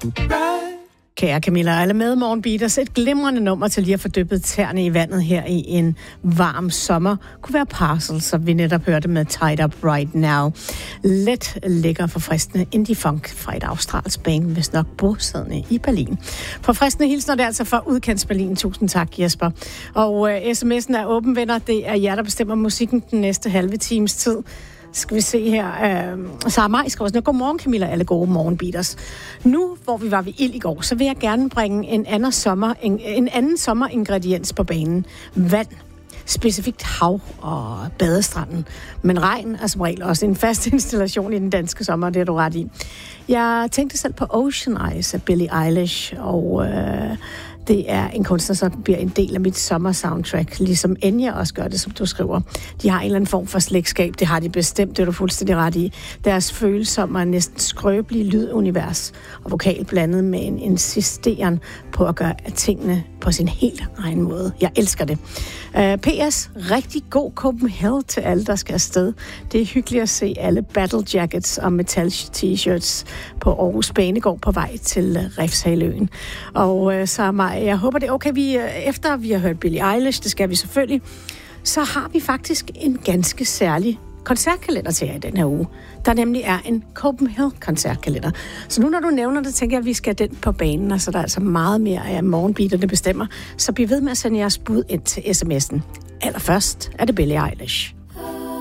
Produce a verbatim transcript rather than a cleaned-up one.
Kære Camilla, alle med Morgenbeaters. Et glimrende nummer til lige at få dyppet tæerne i vandet her i en varm sommer. Kunne være Parcels, som vi netop hørte med Tied Up Right Now. Let, lækker, forfriskende indie-funk fra et australsk band, hvis nok bosiddende i Berlin. Forfriskende hilsner det altså fra Udkants Berlin. Tusind tak, Jesper. Og øh, sms'en er åben, venner. Det er jer, der bestemmer musikken den næste halve times tid. Skal vi se her. Øh, Sara Maj skriver sådan, godmorgen Camilla, alle gode morgenbeaters. Nu, hvor vi var ved ild i går, så vil jeg gerne bringe en anden, sommer, en, en anden sommeringrediens på banen. Vand. Specifikt hav og badestranden. Men regn er som regel også en fast installation i den danske sommer, det er du ret i. Jeg tænkte selv på Ocean Eyes af Billie Eilish, og øh, det er en kunstner, som bliver en del af mit sommer-soundtrack, ligesom Enya også gør det, som du skriver. De har en eller anden form for slægtskab, det har de bestemt, det er du fuldstændig ret i. Deres følsomme og næsten skrøbelige lydunivers og vokal blandet med en insisteren på at gøre tingene på sin helt egen måde. Jeg elsker det. Uh, P S. Rigtig god Copenhagen til alle, der skal afsted. Det er hyggeligt at se alle battle jackets og metal t-shirts på Aarhus Banegård på vej til uh, Refshaløen. Og uh, så mig, jeg håber det er okay, vi, uh, efter vi har hørt Billie Eilish, det skal vi selvfølgelig, så har vi faktisk en ganske særlig koncertkalender til jer i den her uge. Der nemlig er en Copenhagen-koncertkalender. Så nu når du nævner det, tænker jeg, at vi skal den på banen, og så der er altså meget mere af morgenbeaterne bestemmer. Så bliv ved med at sende jeres bud ind til sms'en. Allerførst er det Billie Eilish.